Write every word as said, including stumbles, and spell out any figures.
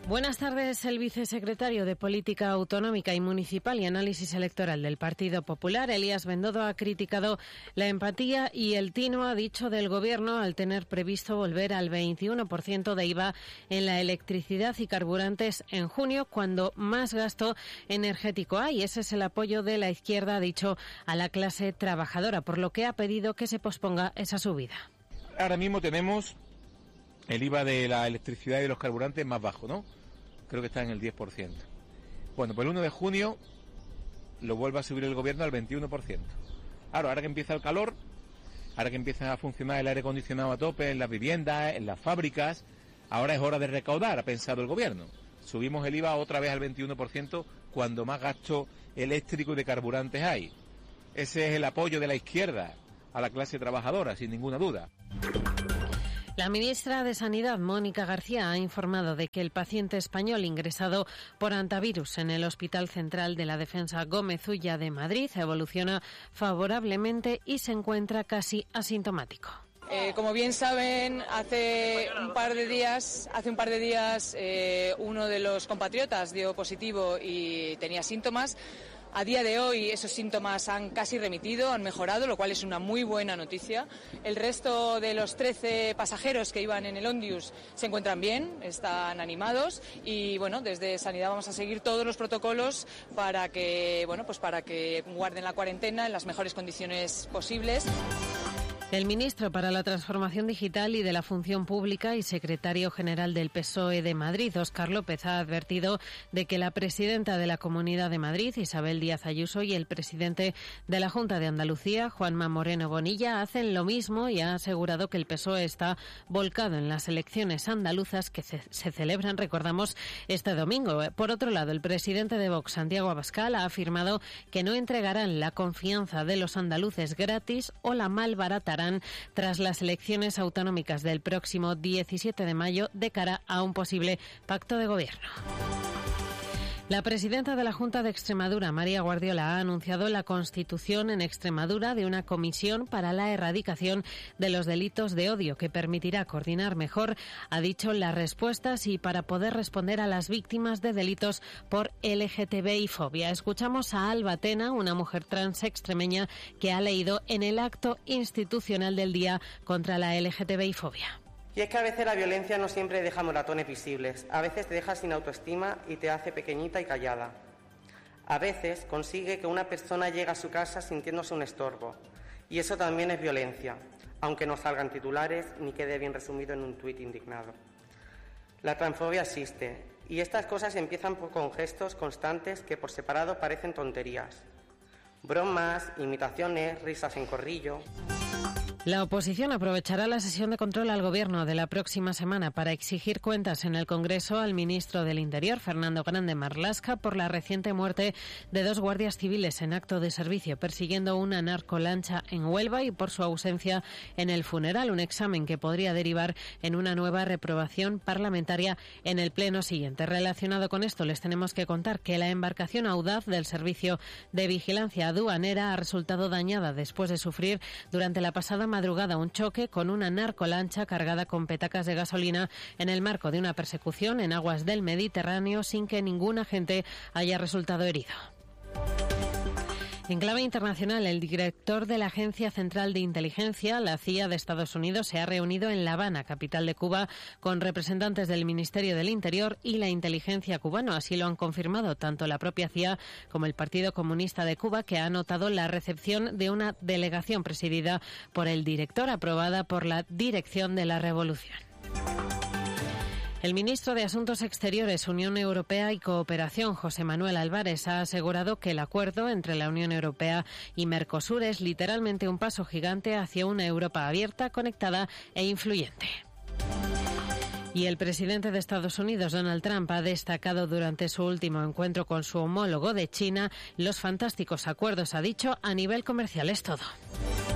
Buenas tardes. El vicesecretario de Política Autonómica y Municipal y Análisis Electoral del Partido Popular, Elías Bendodo, ha criticado la empatía y el tino, ha dicho, del Gobierno al tener previsto volver al veintiuno por ciento de I V A en la electricidad y carburantes en junio, cuando más gasto energético hay. Ese es el apoyo de la izquierda, ha dicho, a la clase trabajadora, por lo que ha pedido que se posponga esa subida. Ahora mismo tenemos el I V A de la electricidad y de los carburantes más bajo, ¿no? Creo que está en el diez por ciento. Bueno, pues el uno de junio lo vuelve a subir el Gobierno al veintiuno por ciento. Claro, ahora que empieza el calor, ahora que empieza a funcionar el aire acondicionado a tope en las viviendas, en las fábricas, ahora es hora de recaudar, ha pensado el Gobierno. Subimos el I V A otra vez al veintiuno por ciento cuando más gasto eléctrico y de carburantes hay. Ese es el apoyo de la izquierda a la clase trabajadora, sin ninguna duda. La ministra de Sanidad, Mónica García, ha informado de que el paciente español ingresado por antivirus en el Hospital Central de la Defensa Gómez Ulla de Madrid evoluciona favorablemente y se encuentra casi asintomático. Eh, como bien saben, hace un par de días, hace un par de días eh, uno de los compatriotas dio positivo y tenía síntomas. A día de hoy esos síntomas han casi remitido, han mejorado, lo cual es una muy buena noticia. El resto de los trece pasajeros que iban en el Ondius se encuentran bien, están animados y bueno, desde Sanidad vamos a seguir todos los protocolos para que, bueno, pues para que guarden la cuarentena en las mejores condiciones posibles. El ministro para la Transformación Digital y de la Función Pública y secretario general del P S O E de Madrid, Óscar López, ha advertido de que la presidenta de la Comunidad de Madrid, Isabel Díaz Ayuso, y el presidente de la Junta de Andalucía, Juanma Moreno Bonilla, hacen lo mismo y ha asegurado que el P S O E está volcado en las elecciones andaluzas que se, se celebran, recordamos, este domingo. Por otro lado, el presidente de Vox, Santiago Abascal, ha afirmado que no entregarán la confianza de los andaluces gratis o la malbaratarán tras las elecciones autonómicas del próximo diecisiete de mayo de cara a un posible pacto de gobierno. La presidenta de la Junta de Extremadura, María Guardiola, ha anunciado la constitución en Extremadura de una comisión para la erradicación de los delitos de odio que permitirá coordinar mejor, ha dicho, las respuestas y para poder responder a las víctimas de delitos por L G T B I fobia. Escuchamos a Alba Tena, una mujer trans extremeña que ha leído en el acto institucional del Día contra la L G T B I fobia. Y es que a veces la violencia no siempre deja moratones visibles, a veces te deja sin autoestima y te hace pequeñita y callada. A veces consigue que una persona llegue a su casa sintiéndose un estorbo, y eso también es violencia, aunque no salgan titulares ni quede bien resumido en un tuit indignado. La transfobia existe, y estas cosas empiezan con gestos constantes que por separado parecen tonterías. Bromas, imitaciones, risas en corrillo. La oposición aprovechará la sesión de control al Gobierno de la próxima semana para exigir cuentas en el Congreso al ministro del Interior, Fernando Grande Marlaska, por la reciente muerte de dos guardias civiles en acto de servicio persiguiendo una narcolancha en Huelva y por su ausencia en el funeral, un examen que podría derivar en una nueva reprobación parlamentaria en el pleno siguiente. Relacionado con esto, les tenemos que contar que la embarcación Audaz del Servicio de Vigilancia Aduanera ha resultado dañada después de sufrir durante la pasada madrugada un choque con una narcolancha cargada con petacas de gasolina en el marco de una persecución en aguas del Mediterráneo sin que ningún agente haya resultado herido. En clave internacional, el director de la Agencia Central de Inteligencia, la C I A de Estados Unidos, se ha reunido en La Habana, capital de Cuba, con representantes del Ministerio del Interior y la inteligencia cubano. Así lo han confirmado tanto la propia C I A como el Partido Comunista de Cuba, que ha anotado la recepción de una delegación presidida por el director, aprobada por la Dirección de la Revolución. El ministro de Asuntos Exteriores, Unión Europea y Cooperación, José Manuel Álvarez, ha asegurado que el acuerdo entre la Unión Europea y Mercosur es literalmente un paso gigante hacia una Europa abierta, conectada e influyente. Y el presidente de Estados Unidos, Donald Trump, ha destacado durante su último encuentro con su homólogo de China los fantásticos acuerdos, ha dicho, a nivel comercial. Es todo.